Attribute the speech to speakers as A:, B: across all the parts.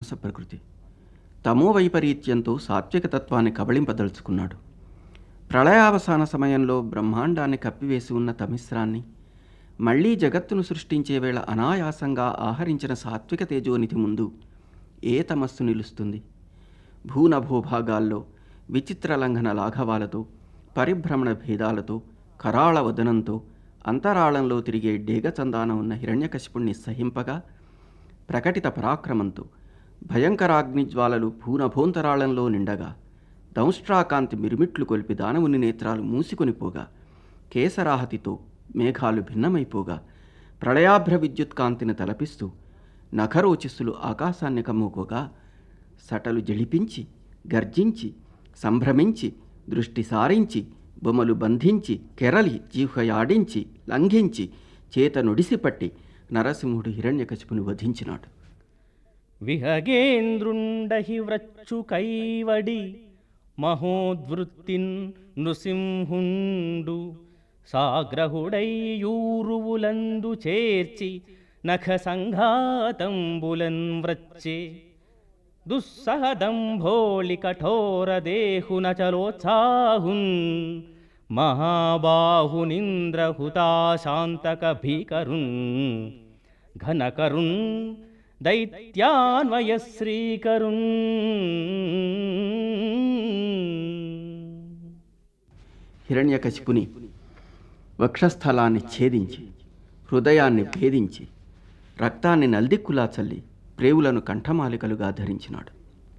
A: హంస ప్రకృతి. తమో వైపరీత్యంతో సాత్విక తత్వాన్ని కబళింపదలుచుకున్నాడు. ప్రళయావసాన సమయంలో బ్రహ్మాండాన్ని కప్పివేసి ఉన్న తమిశ్రాన్ని మళ్లీ జగత్తును సృష్టించే వేళ అనాయాసంగా ఆహరించిన సాత్విక తేజోనిధి ముందు ఏ తమస్సు నిలుస్తుంది? భూనభోభాగాల్లో విచిత్ర లంఘన లాఘవాలతో, పరిభ్రమణ భేదాలతో, కరాళ వదనంతో అంతరాళంలో తిరిగే డేగచందాన ఉన్న హిరణ్యకశిపుణ్ణి సహింపగా, ప్రకటిత పరాక్రమంతో భయంకరాగ్నిజ్వాలలు భూనభోంతరాళంలో నిండగా, దంష్ట్రాకాంతి మిరుమిట్లు కొలిపి దానవుని నేత్రాలు మూసికొనిపోగా, కేసరాహతితో మేఘాలు భిన్నమైపోగా, ప్రళయాభ్ర విద్యుత్కాంతిని తలపిస్తూ నఖరోచిస్సులు ఆకాశాన్ని కమ్ముకోగా, సటలు జళిపించి, గర్జించి, సంభ్రమించి, దృష్టి సారించి, బొమ్మలు బంధించి, కెరలి జీహయాడించి, లంఘించి, చేత నుడిసిపట్టి నరసింహుడు హిరణ్యకశిపుని వధించినాడు.
B: విహగేంద్రుండహి వ్రచ్చు కైవడి మహోద్వృత్తిన్ నృసింహుండు సాగ్రహుడై యూరువులందు చేర్చి నఖ సంఘాతంబులన్ వ్రచ్చే దుస్సహదంభోళి కఠోర దేహున చలోత్సాహున్ మహాబాహునింద్రహుతాశాంతక భీకరున్ ఘనకరున్ దైత్యాన్వయ శ్రీకరున్.
A: హిరణ్యకశిపుని వక్షస్థలాన్ని ఛేదించి, హృదయాన్ని భేదించి, రక్తాన్ని నల్దిక్కులా చల్లి ప్రేవులను కంఠమాలికలుగా ధరించినాడు.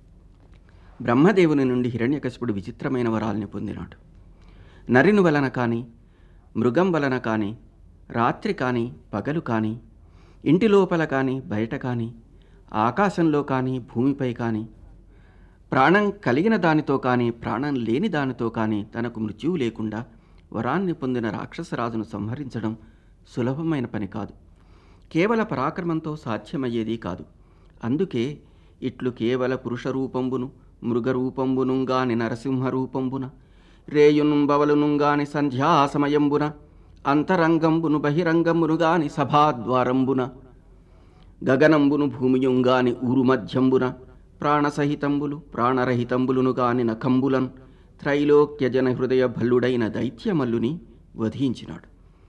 A: బ్రహ్మదేవుని నుండి హిరణ్యకశిపుడు విచిత్రమైన వరాల్ని పొందినాడు. నరిని వలన కానీ, మృగం వలన కానీ, రాత్రి కానీ, పగలు కానీ, ఇంటి లోపల కానీ, బయట కానీ, ఆకాశంలో కానీ, భూమిపై కానీ, ప్రాణం కలిగిన దానితో కానీ, ప్రాణం లేని దానితో కానీ తనకు మృత్యువు లేకుండా వరాన్ని పొందిన రాక్షసరాజును సంహరించడం సులభమైన పని కాదు. కేవల పరాక్రమంతో సాధ్యమయ్యేది కాదు. అందుకే ఇట్లు కేవల పురుషరూపంబును మృగరూపంబునుంగాని నరసింహరూపంబున రేయునుంబవలునుంగాని సంధ్యాసమయంబున అంతరంగంబును బహిరంగంబునుగాని సభాద్వారంబున గగనంబును భూమియుంగాని ఊరు మధ్యంబున ప్రాణసహితంబులు ప్రాణరహితంబులునుగాని నఖంబులన్ త్రైలోక్యజన హృదయ భల్లుడైన దైత్యమల్లుని వధించినాడు.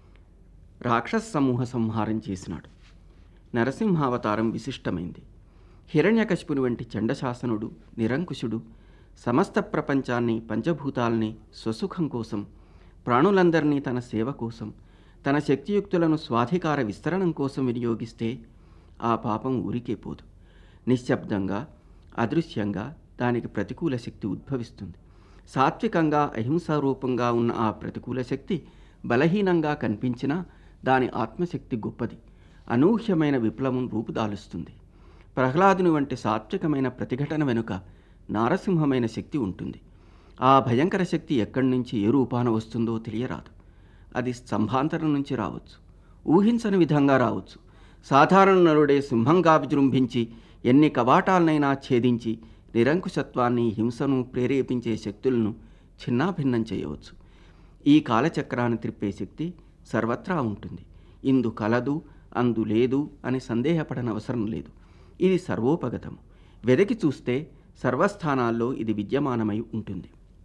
A: రాక్షస సమూహ సంహారం చేసినాడు. నరసింహావతారం విశిష్టమైంది. హిరణ్యకశిపుని వంటి చండశాసనుడు, నిరంకుశుడు సమస్త ప్రపంచాన్ని, పంచభూతాల్ని స్వసుఖం కోసం, ప్రాణులందరినీ తన సేవ కోసం, తన శక్తియుక్తులను స్వాధికార విస్తరణం కోసం వినియోగిస్తే ఆ పాపం ఊరికే పోదు. నిశ్శబ్దంగా, అదృశ్యంగా దానికి ప్రతికూల శక్తి ఉద్భవిస్తుంది. సాత్వికంగా, అహింసారూపంగా ఉన్న ఆ ప్రతికూల శక్తి బలహీనంగా కనిపించినా దాని ఆత్మశక్తి గొప్పది. అనూహ్యమైన విప్లవం రూపుదాలుస్తుంది. ప్రహ్లాదుని వంటి సాత్వికమైన ప్రతిఘటన వెనుక నారసింహమైన శక్తి ఉంటుంది. ఆ భయంకర శక్తి ఎక్కడి నుంచి ఏ రూపాన వస్తుందో తెలియరాదు. అది స్తంభాంతరం నుంచి రావచ్చు, ఊహించని విధంగా రావచ్చు. సాధారణ నరుడే సింహంగా విజృంభించి ఎన్ని కవాటాలనైనా ఛేదించి నిరంకుశత్వాన్ని, హింసను ప్రేరేపించే శక్తులను చిన్నాభిన్నం చేయవచ్చు. ఈ కాలచక్రాన్ని త్రిప్పే శక్తి సర్వత్రా ఉంటుంది. ఇందు కలదు, అందు లేదు అని సందేహపడనవసరం లేదు. ఇది సర్వోపగతం. వెదకి చూస్తే సర్వస్థానాల్లో ఇది విద్యమానమై ఉంటుంది.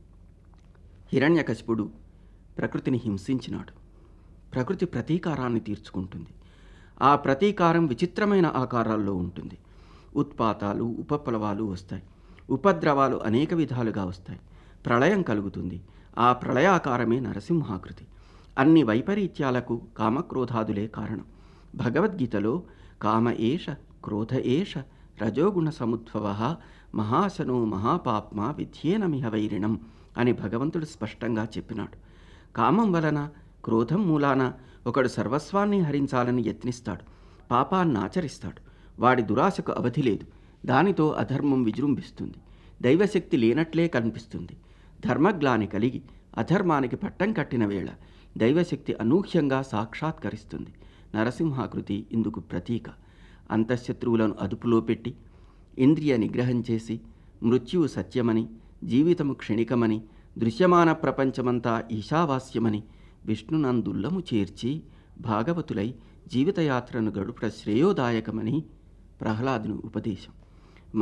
A: హిరణ్యకశిపుడు ప్రకృతిని హింసించినాడు. ప్రకృతి ప్రతీకారాన్ని తీర్చుకుంటుంది. ఆ ప్రతీకారం విచిత్రమైన ఆకారాల్లో ఉంటుంది. ఉత్పాతాలు, ఉపప్లవాలు వస్తాయి. ఉపద్రవాలు అనేక విధాలుగా వస్తాయి. ప్రళయం కలుగుతుంది. ఆ ప్రళయాకారమే నరసింహాకృతి. అన్ని వైపరీత్యాలకు కామక్రోధాదులే కారణం. భగవద్గీతలో కామ ఏష క్రోధ ఏష రజోగుణ సముద్భవ మహాశనో మహాపాప్మ విధ్యేనమిహ వైరిణం అని భగవంతుడు స్పష్టంగా చెప్పినాడు. కామం వలన, క్రోధం మూలాన ఒకడు సర్వస్వాన్ని హరించాలని యత్నిస్తాడు, పాపాన్ని ఆచరిస్తాడు. వాడి దురాశకు అవధి లేదు. దానితో అధర్మం విజృంభిస్తుంది. దైవశక్తి లేనట్లే కనిపిస్తుంది. ధర్మగ్లాని కలిగి అధర్మానికి పట్టం కట్టిన వేళ దైవశక్తి అనూహ్యంగా సాక్షాత్కరిస్తుంది. నరసింహాకృతి ఇందుకు ప్రతీక. అంతఃశత్రువులను అదుపులో పెట్టి, ఇంద్రియ నిగ్రహం చేసి, మృత్యువు సత్యమని, జీవితము క్షణికమని, దృశ్యమాన ప్రపంచమంతా ఈశావాస్యమని విష్ణునందుల్లము చేర్చి భాగవతులై జీవితయాత్రను గడుపుట శ్రేయోదాయకమని ప్రహ్లాదుని ఉపదేశం.